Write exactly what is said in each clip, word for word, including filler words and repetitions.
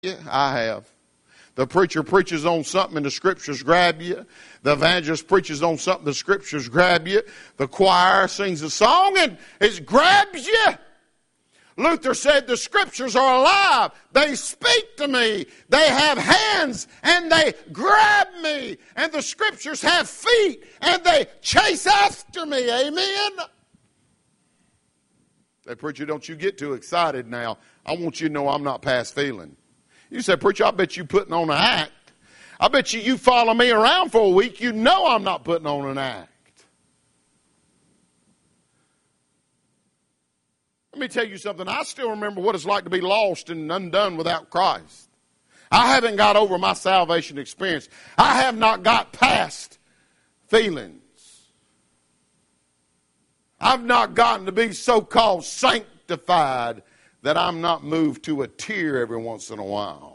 Yeah, I have. The preacher preaches on something and the scriptures grab you. The evangelist preaches on something, the scriptures grab you. The choir sings a song and it grabs you. Luther said the scriptures are alive. They speak to me. They have hands and they grab me. And the scriptures have feet and they chase after me. Amen. Hey, preacher, don't you get too excited now. I want you to know I'm not past feeling. You say, preacher, I bet you putting on an act. I bet you you follow me around for a week. You know I'm not putting on an act. Let me tell you something. I still remember what it's like to be lost and undone without Christ. I haven't got over my salvation experience. I have not got past feelings. I've not gotten to be so-called sanctified that I'm not moved to a tear every once in a while.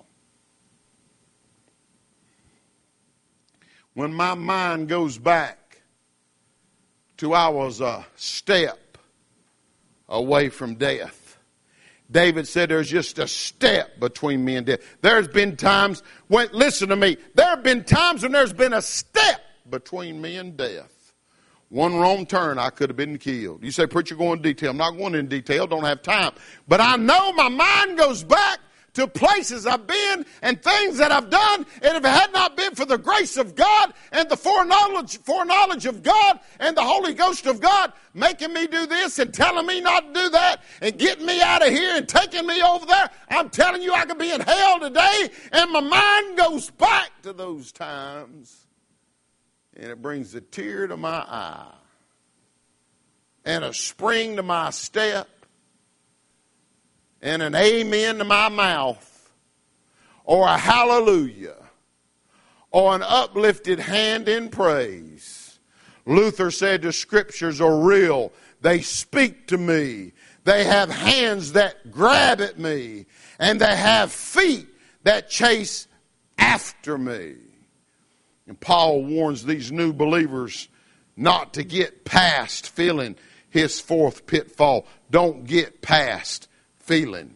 When my mind goes back to I was a step away from death. David said there's just a step between me and death. There's been times when, listen to me, there have been times when there's been a step between me and death. One wrong turn, I could have been killed. You say, preacher, go into detail. I'm not going into detail, don't have time. But I know my mind goes back to places I've been and things that I've done. And if it had not been for the grace of God and the foreknowledge, foreknowledge of God and the Holy Ghost of God making me do this and telling me not to do that and getting me out of here and taking me over there, I'm telling you I could be in hell today. And my mind goes back to those times. And it brings a tear to my eye and a spring to my step and an amen to my mouth or a hallelujah or an uplifted hand in praise. Luther said the scriptures are real. They speak to me. They have hands that grab at me and they have feet that chase after me. And Paul warns these new believers not to get past feeling his fourth pitfall. Don't get past feeling.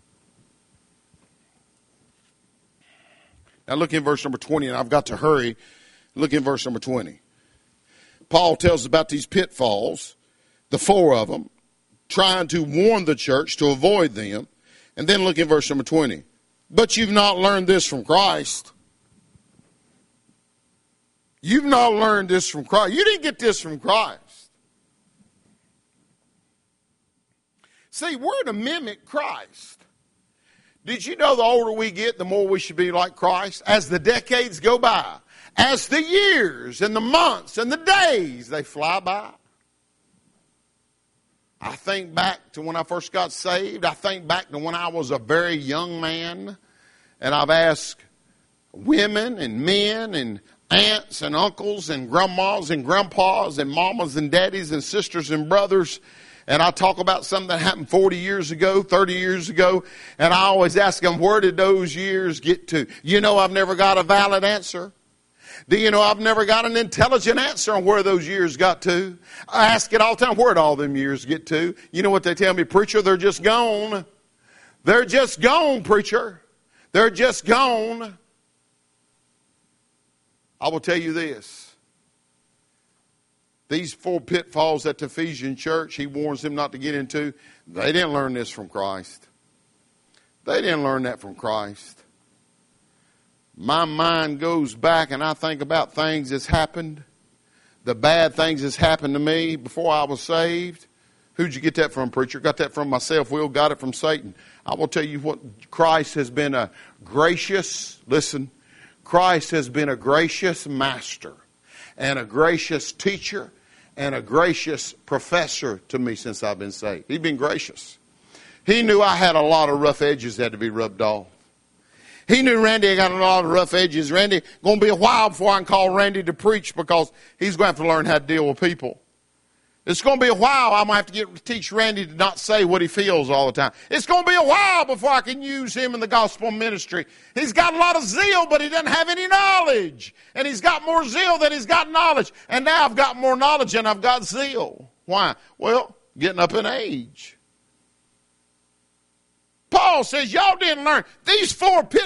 Now look in verse number twenty, and I've got to hurry. Look in verse number twenty. Paul tells us about these pitfalls, the four of them, trying to warn the church to avoid them. And then look in verse number twenty. But you've not learned this from Christ. You've not learned this from Christ. You didn't get this from Christ. See, we're to mimic Christ. Did you know the older we get, the more we should be like Christ? As the decades go by, as the years and the months and the days, they fly by. I think back to when I first got saved. I think back to when I was a very young man. And I've asked women and men and aunts and uncles and grandmas and grandpas and mamas and daddies and sisters and brothers. And I talk about something that happened forty years ago, thirty years ago. And I always ask them, where did those years get to? You know, I've never got a valid answer. Do you know I've never got an intelligent answer on where those years got to? I ask it all the time, where did all them years get to? You know what they tell me, preacher? They're just gone. They're just gone, preacher. They're just gone. I will tell you this. These four pitfalls that the Ephesian church, he warns them not to get into, they didn't learn this from Christ. They didn't learn that from Christ. My mind goes back and I think about things that's happened, the bad things that's happened to me before I was saved. Who'd you get that from, preacher? Got that from myself. Will got it from Satan. I will tell you what, Christ has been a gracious, listen, Christ has been a gracious master and a gracious teacher and a gracious professor to me since I've been saved. He's been gracious. He knew I had a lot of rough edges that had to be rubbed off. He knew Randy got a lot of rough edges. Randy, going to be a while before I can call Randy to preach because he's going to have to learn how to deal with people. It's going to be a while I'm going to have to get, teach Randy to not say what he feels all the time. It's going to be a while before I can use him in the gospel ministry. He's got a lot of zeal, but he doesn't have any knowledge. And he's got more zeal than he's got knowledge. And now I've got more knowledge than I've got zeal. Why? Well, getting up in age. Paul says, y'all didn't learn. These four pitfalls